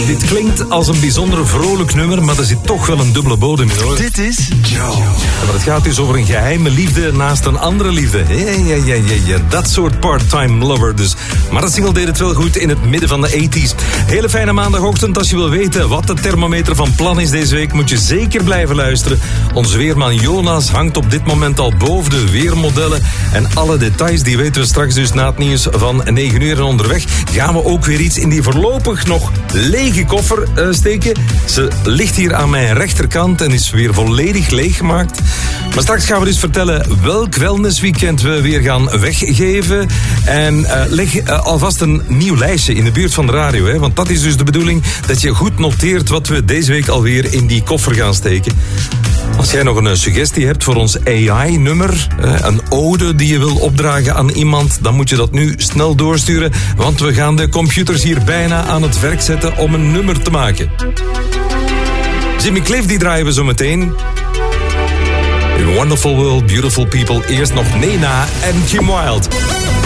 Dit klinkt als een bijzonder vrolijk nummer, maar er zit toch wel een dubbele bodem in, hoor. Dit is Joe. Maar het gaat dus over een geheime liefde naast een andere liefde. Ja, dat soort part-time lover dus. Maar dat single deed het wel goed in het midden van de 80s. Hele fijne maandagochtend. Als je wil weten wat de thermometer van plan is deze week, moet je zeker blijven luisteren. Onze weerman Jonas hangt op dit moment al boven de weermodellen. En alle details die weten we straks dus na het nieuws van 9 uur. En onderweg gaan we ook weer iets in die voorlopig nog lege koffer steken. Ze ligt hier aan mijn rechterkant en is weer volledig leeggemaakt. Maar straks gaan we dus vertellen welk wellnessweekend we weer gaan weggeven. En leg alvast een nieuw lijstje in de buurt van de radio. Hè? Want dat is dus de bedoeling, dat je goed noteert wat we deze week alweer in die koffer gaan steken. Als jij nog een suggestie hebt voor ons AI-nummer, een ode die je wil opdragen aan iemand, dan moet je dat nu snel doorsturen, want we gaan de computers hier bijna aan het werk zetten om een nummer te maken. Jimmy Cliff, die draaien we zo meteen. In Wonderful World, Beautiful People, eerst nog Nena en Kim Wilde.